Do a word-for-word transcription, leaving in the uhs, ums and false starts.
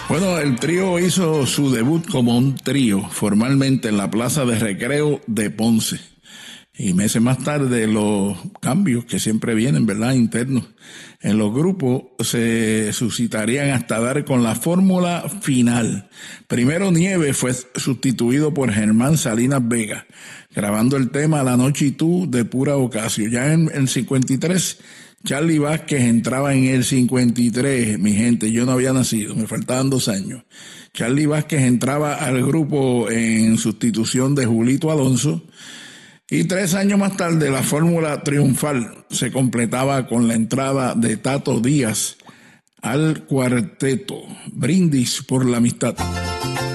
Bueno, el trío hizo su debut como un trío formalmente en la Plaza de Recreo de Ponce. Y meses más tarde los cambios que siempre vienen, ¿verdad?, internos en los grupos se suscitarían hasta dar con la fórmula final. Primero Nieves fue sustituido por Germán Salinas Vega, grabando el tema La Noche y Tú de Pura Ocasio. Ya en el cincuenta y tres, Charly Vázquez entraba en el cincuenta y tres, mi gente, yo no había nacido, me faltaban dos años. Charly Vázquez entraba al grupo en sustitución de Julito Alonso. Y tres años más tarde, la fórmula triunfal se completaba con la entrada de Tato Díaz al cuarteto. Brindis por la amistad.